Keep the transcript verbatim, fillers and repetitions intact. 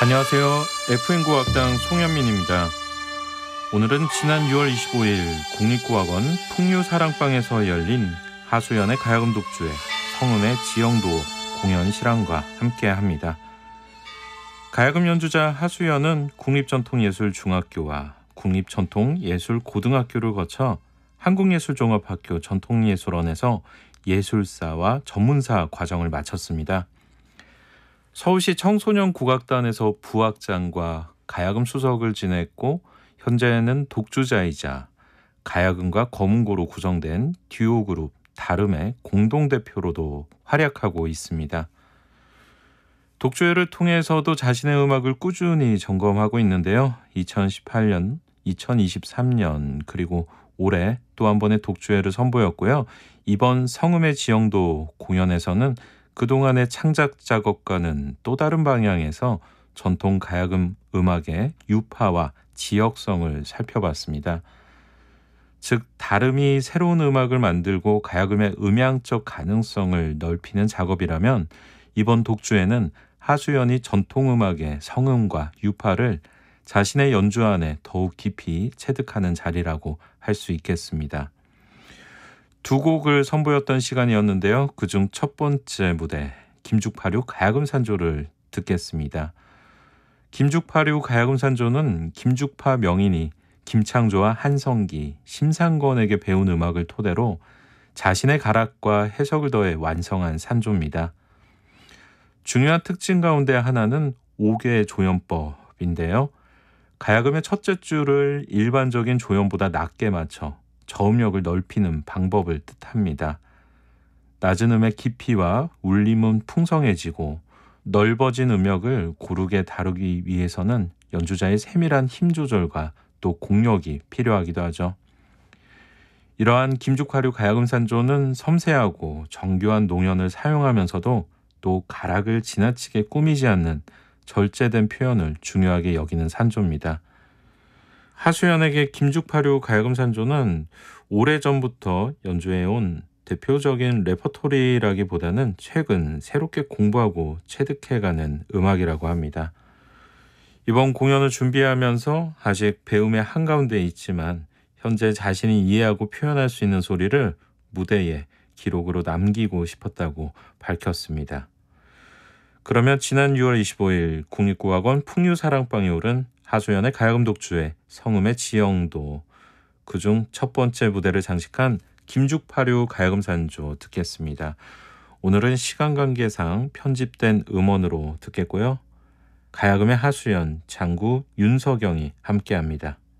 안녕하세요. 에프엠 국악당 송현민입니다. 오늘은 지난 유월 이십오일 국립국악원 풍류사랑방에서 열린 하수연의 가야금 독주회 성음의 지영도 공연 실황과 함께합니다. 가야금 연주자 하수연은 국립전통예술중학교와 국립전통예술고등학교를 거쳐 한국예술종합학교 전통예술원에서 예술사와 전문사 과정을 마쳤습니다. 서울시 청소년 국악단에서 부악장과 가야금 수석을 지냈고 현재는 독주자이자 가야금과 검은고로 구성된 듀오 그룹 다름의 공동대표로도 활약하고 있습니다. 독주회를 통해서도 자신의 음악을 꾸준히 점검하고 있는데요. 이천십팔년, 이천이십삼년 그리고 올해 또 한 번의 독주회를 선보였고요. 이번 성음의 지영도 공연에서는 그동안의 창작 작업과는 또 다른 방향에서 전통 가야금 음악의 유파와 지역성을 살펴봤습니다. 즉 다름이 새로운 음악을 만들고 가야금의 음향적 가능성을 넓히는 작업이라면 이번 독주에는 하수연이 전통음악의 성음과 유파를 자신의 연주 안에 더욱 깊이 체득하는 자리라고 할 수 있겠습니다. 두 곡을 선보였던 시간이었는데요. 그중 첫 번째 무대 김죽파류 가야금산조를 듣겠습니다. 김죽파류 가야금산조는 김죽파 명인이 김창조와 한성기, 심상건에게 배운 음악을 토대로 자신의 가락과 해석을 더해 완성한 산조입니다. 중요한 특징 가운데 하나는 오개 조연법인데요. 가야금의 첫째 줄을 일반적인 조연보다 낮게 맞춰 저음력을 넓히는 방법을 뜻합니다. 낮은 음의 깊이와 울림은 풍성해지고 넓어진 음역을 고르게 다루기 위해서는 연주자의 세밀한 힘 조절과 또 공력이 필요하기도 하죠. 이러한 김죽화류 가야금산조는 섬세하고 정교한 농연을 사용하면서도 또 가락을 지나치게 꾸미지 않는 절제된 표현을 중요하게 여기는 산조입니다. 하수연에게 김죽파류 가야금산조는 오래전부터 연주해온 대표적인 레퍼토리라기보다는 최근 새롭게 공부하고 체득해가는 음악이라고 합니다. 이번 공연을 준비하면서 아직 배움의 한가운데 있지만 현재 자신이 이해하고 표현할 수 있는 소리를 무대에 기록으로 남기고 싶었다고 밝혔습니다. 그러면 지난 유월 이십오일 국립국악원 풍류사랑방에 오른 하수연의 가야금 독주회 성음의 지영도 그중 첫 번째 무대를 장식한 김죽파류 가야금산조 듣겠습니다. 오늘은 시간 관계상 편집된 음원으로 듣겠고요. 가야금의 하수연, 장구 윤석영이 함께합니다.